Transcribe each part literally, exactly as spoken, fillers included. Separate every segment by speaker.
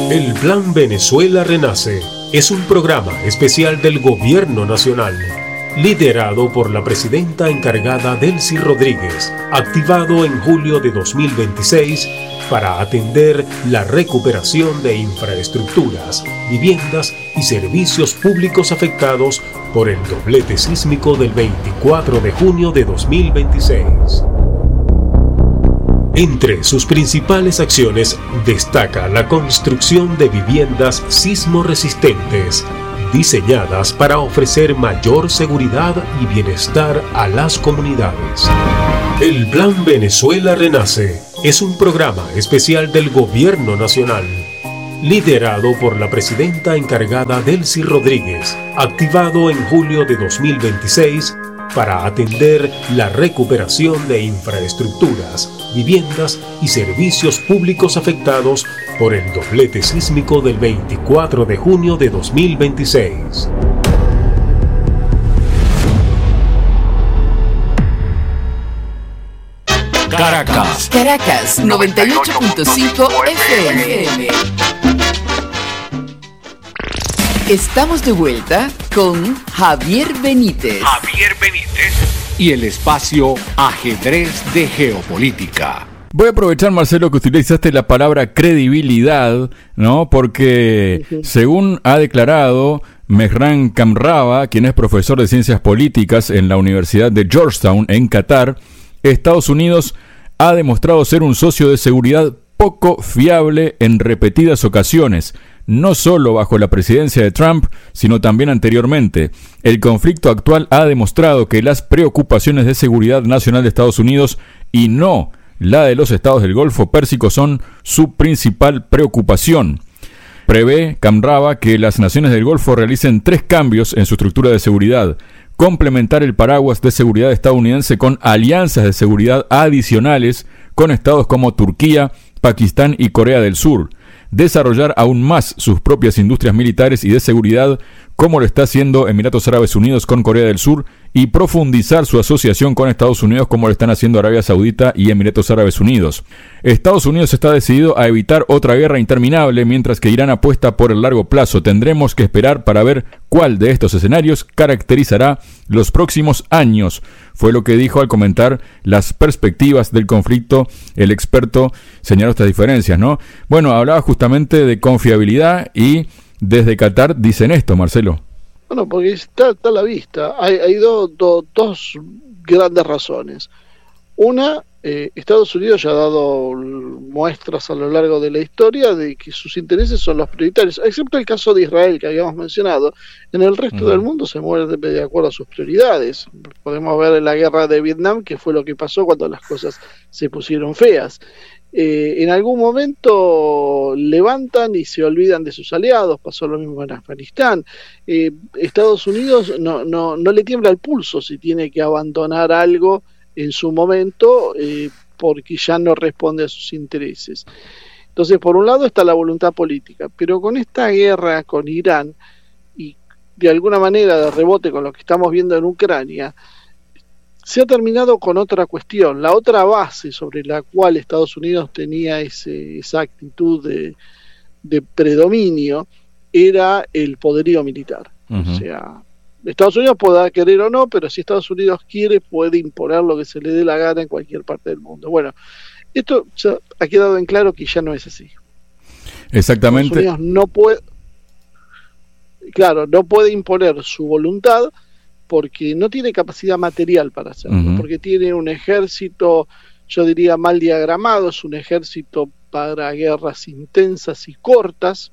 Speaker 1: El Plan Venezuela Renace es un programa especial del Gobierno Nacional, liderado por la presidenta encargada Delcy Rodríguez, activado en julio de dos mil veintiséis para atender la recuperación de infraestructuras, viviendas y servicios públicos afectados por el doblete sísmico del veinticuatro de junio de dos mil veintiséis. Entre sus principales acciones destaca la construcción de viviendas sismo resistentes, diseñadas para ofrecer mayor seguridad y bienestar a las comunidades. El Plan Venezuela Renace es un programa especial del Gobierno Nacional, liderado por la presidenta encargada Delcy Rodríguez, activado en julio de dos mil veintiséis para atender la recuperación de infraestructuras, viviendas y servicios públicos afectados por el doblete sísmico del veinticuatro de junio de dos mil veintiséis.
Speaker 2: Caracas. Caracas, noventa y ocho punto cinco F M. Estamos de vuelta con Javier Benítez.
Speaker 3: Javier Benítez. Y el espacio Ajedrez de Geopolítica.
Speaker 4: Voy a aprovechar, Marcelo, que utilizaste la palabra credibilidad, ¿no? Porque sí, sí. Según ha declarado Mehran Kamrava, quien es profesor de ciencias políticas en la Universidad de Georgetown, en Qatar, Estados Unidos ha demostrado ser un socio de seguridad poco fiable en repetidas ocasiones, no solo bajo la presidencia de Trump, sino también anteriormente. El conflicto actual ha demostrado que las preocupaciones de seguridad nacional de Estados Unidos y no la de los estados del Golfo Pérsico son su principal preocupación. Prevé Kamrava que las naciones del Golfo realicen tres cambios en su estructura de seguridad: complementar el paraguas de seguridad estadounidense con alianzas de seguridad adicionales con estados como Turquía, Pakistán y Corea del Sur; desarrollar aún más sus propias industrias militares y de seguridad, como lo está haciendo Emiratos Árabes Unidos con Corea del Sur, y profundizar su asociación con Estados Unidos, como lo están haciendo Arabia Saudita y Emiratos Árabes Unidos. Estados Unidos está decidido a evitar otra guerra interminable, mientras que Irán apuesta por el largo plazo. Tendremos que esperar para ver cuál de estos escenarios caracterizará los próximos años, fue lo que dijo al comentar las perspectivas del conflicto. El experto señaló estas diferencias, ¿no? Bueno, hablaba justamente de confiabilidad y desde Qatar dicen esto, Marcelo.
Speaker 5: Bueno, porque está, está a la vista. Hay, hay do, do, dos grandes razones. Una, eh, Estados Unidos ya ha dado muestras a lo largo de la historia de que sus intereses son los prioritarios, excepto el caso de Israel que habíamos mencionado. En el resto uh-huh. del mundo se mueve de, de acuerdo a sus prioridades. Podemos ver en la guerra de Vietnam qué fue lo que pasó cuando las cosas se pusieron feas. Eh, en algún momento levantan y se olvidan de sus aliados. Pasó lo mismo en Afganistán. eh, Estados Unidos no, no, no le tiembla el pulso si tiene que abandonar algo en su momento, eh, porque ya no responde a sus intereses. Entonces, por un lado está la voluntad política, pero con esta guerra con Irán y de alguna manera de rebote con lo que estamos viendo en Ucrania, se ha terminado con otra cuestión. La otra base sobre la cual Estados Unidos tenía ese, esa actitud de, de predominio era el poderío militar. Uh-huh. O sea, Estados Unidos podrá querer o no, pero si Estados Unidos quiere, puede imponer lo que se le dé la gana en cualquier parte del mundo. Bueno, esto ya ha quedado en claro que ya no es así.
Speaker 4: Exactamente.
Speaker 5: Estados Unidos no puede, claro, no puede imponer su voluntad porque no tiene capacidad material para hacerlo, uh-huh. porque tiene un ejército, yo diría, mal diagramado. Es un ejército para guerras intensas y cortas,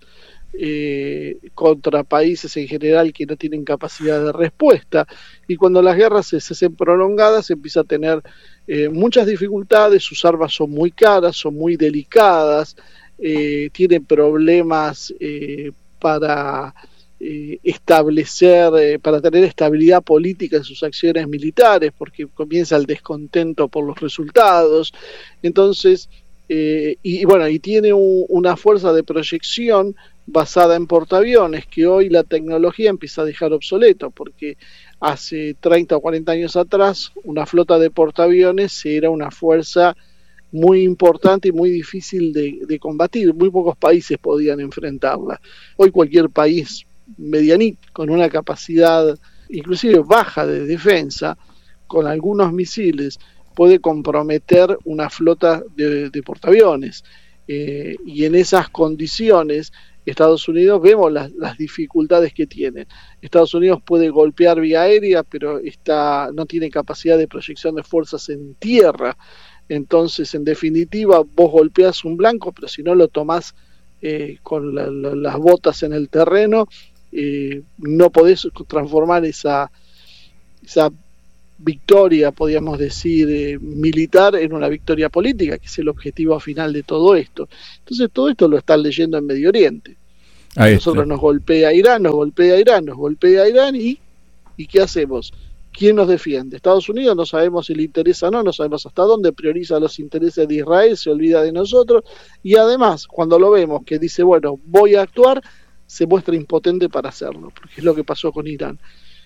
Speaker 5: eh, contra países en general que no tienen capacidad de respuesta, y cuando las guerras se, se hacen prolongadas empieza a tener eh, muchas dificultades. Sus armas son muy caras, son muy delicadas, eh, tiene problemas eh, para eh, establecer, eh, para tener estabilidad política en sus acciones militares, porque comienza el descontento por los resultados. Entonces, eh, y, y bueno, y tiene un, una fuerza de proyección basada en portaaviones, que hoy la tecnología empieza a dejar obsoleto, porque hace treinta o cuarenta años atrás una flota de portaaviones era una fuerza muy importante y muy difícil de, de combatir. Muy pocos países podían enfrentarla. Hoy cualquier país medianito, con una capacidad inclusive baja de defensa, con algunos misiles, puede comprometer una flota de, de portaaviones. Eh, y en esas condiciones, Estados Unidos, vemos las, las dificultades que tiene. Estados Unidos puede golpear vía aérea, pero está, no tiene capacidad de proyección de fuerzas en tierra. Entonces, en definitiva, vos golpeás un blanco, pero si no lo tomás eh, con la, la, las botas en el terreno, eh, no podés transformar esa, esa victoria, podríamos decir, eh, militar en una victoria política, que es el objetivo final de todo esto. Entonces, todo esto lo están leyendo en Medio Oriente. Ahí Nosotros está. Nos golpea Irán, nos golpea Irán, nos golpea Irán, y, ¿y qué hacemos? ¿Quién nos defiende? Estados Unidos, no sabemos si le interesa o no, no sabemos hasta dónde, prioriza los intereses de Israel, se olvida de nosotros, y además, cuando lo vemos que dice, bueno, voy a actuar, se muestra impotente para hacerlo, porque es lo que pasó con Irán.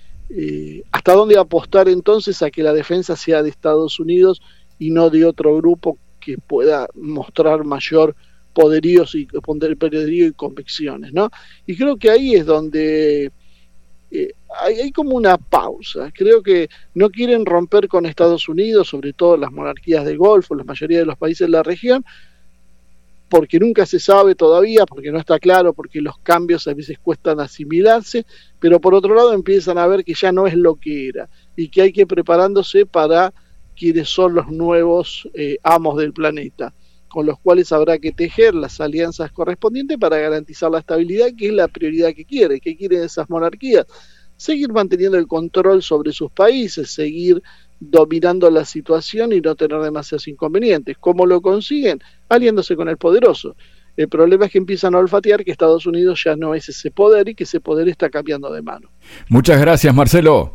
Speaker 5: Eh, ¿Hasta dónde apostar entonces a que la defensa sea de Estados Unidos y no de otro grupo que pueda mostrar mayor poderío y, poderío y convicciones, ¿no? Y creo que ahí es donde eh, hay, hay como una pausa. Creo que no quieren romper con Estados Unidos, sobre todo las monarquías del Golfo, la mayoría de los países de la región, porque nunca se sabe todavía, porque no está claro, porque los cambios a veces cuestan asimilarse, pero por otro lado empiezan a ver que ya no es lo que era, y que hay que ir preparándose para quienes son los nuevos eh, amos del planeta, con los cuales habrá que tejer las alianzas correspondientes para garantizar la estabilidad, que es la prioridad que quiere. ¿Qué quieren esas monarquías? Seguir manteniendo el control sobre sus países, seguir dominando la situación y no tener demasiados inconvenientes. ¿Cómo lo consiguen? Aliándose con el poderoso. El problema es que empiezan a olfatear que Estados Unidos ya no es ese poder y que ese poder está cambiando de mano.
Speaker 4: Muchas gracias, Marcelo.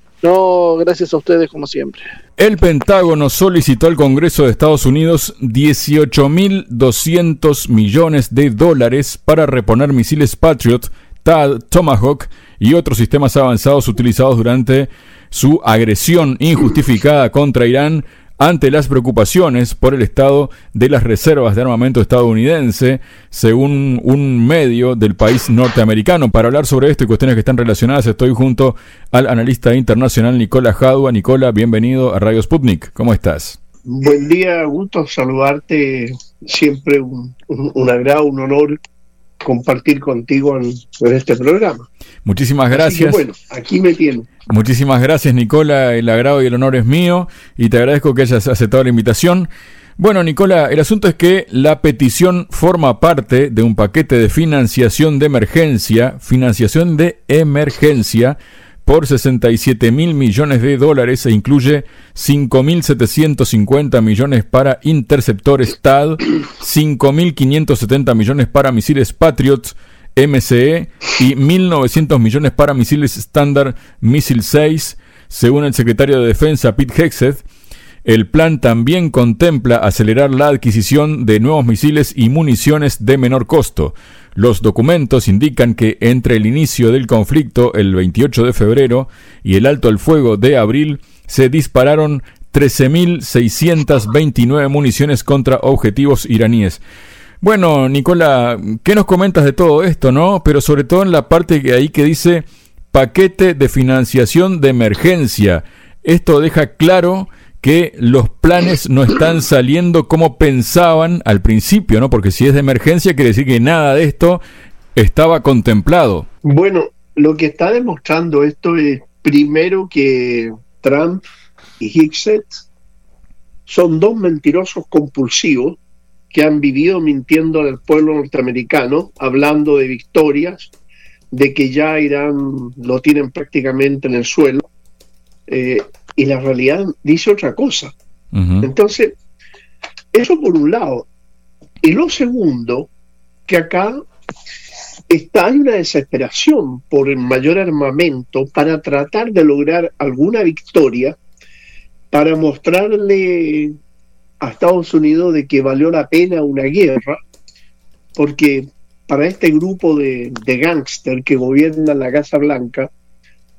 Speaker 5: No, gracias a ustedes como siempre.
Speaker 4: El Pentágono solicitó al Congreso de Estados Unidos dieciocho mil doscientos millones de dólares para reponer misiles Patriot, T A D, Tomahawk y otros sistemas avanzados utilizados durante su agresión injustificada contra Irán, ante las preocupaciones por el estado de las reservas de armamento estadounidense, según un medio del país norteamericano. Para hablar sobre esto y cuestiones que están relacionadas, estoy junto al analista internacional Nicola Jadua. Nicola, bienvenido a Radio Sputnik. ¿Cómo estás?
Speaker 6: Buen día, gusto saludarte. Siempre un, un, un agrado, un honor compartir contigo en, en este programa.
Speaker 4: Muchísimas gracias.
Speaker 6: Así que, bueno, aquí me tienen.
Speaker 4: Muchísimas gracias, Nicola. El agrado y el honor es mío y te agradezco que hayas aceptado la invitación. Bueno, Nicola, el asunto es que la petición forma parte de un paquete de financiación de emergencia, financiación de emergencia por sesenta y siete mil millones de dólares e incluye cinco mil setecientos cincuenta millones para interceptores T A D, cinco mil quinientos setenta millones para misiles Patriot M C E y mil novecientos millones para misiles Standard Missile seis, según el secretario de Defensa Pete Hegseth. El plan también contempla acelerar la adquisición de nuevos misiles y municiones de menor costo. Los documentos indican que entre el inicio del conflicto, el veintiocho de febrero, y el alto al fuego de abril, se dispararon trece mil seiscientos veintinueve municiones contra objetivos iraníes. Bueno, Nicola, ¿qué nos comentas de todo esto, no? Pero sobre todo en la parte que ahí que dice paquete de financiación de emergencia. Esto deja claro que los planes no están saliendo como pensaban al principio, ¿no? Porque si es de emergencia quiere decir que nada de esto estaba contemplado.
Speaker 6: Bueno, lo que está demostrando esto es primero que Trump y Hegseth son dos mentirosos compulsivos que han vivido mintiendo al pueblo norteamericano, hablando de victorias, de que ya Irán lo tienen prácticamente en el suelo, eh, y la realidad dice otra cosa. Uh-huh. Entonces, eso por un lado. Y lo segundo, que acá está, hay una desesperación por el mayor armamento para tratar de lograr alguna victoria, para mostrarle a Estados Unidos de que valió la pena una guerra, porque para este grupo de, de gángster que gobierna la Casa Blanca,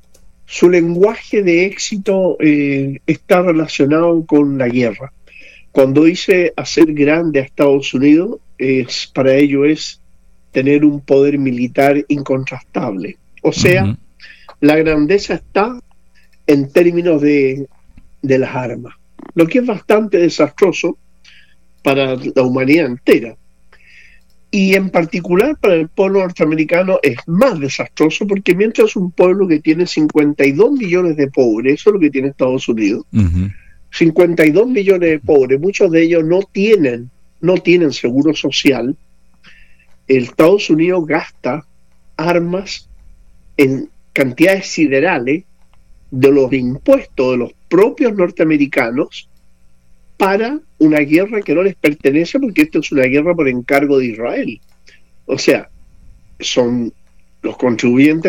Speaker 6: su lenguaje de éxito eh, está relacionado con la guerra. cuando dice hacer grande a Estados Unidos, es, para ello es tener un poder militar incontrastable. O sea, uh-huh. la grandeza está en términos de, de las armas, lo que es bastante desastroso para la humanidad entera. Y en particular para el pueblo norteamericano es más desastroso, porque mientras un pueblo que tiene cincuenta y dos millones de pobres, eso es lo que tiene Estados Unidos, uh-huh. cincuenta y dos millones de pobres, muchos de ellos no tienen, no tienen seguro social, el Estados Unidos gasta armas en cantidades siderales de los impuestos de los propios norteamericanos para una guerra que no les pertenece, porque esto es una guerra por encargo de Israel. O sea, son los contribuyentes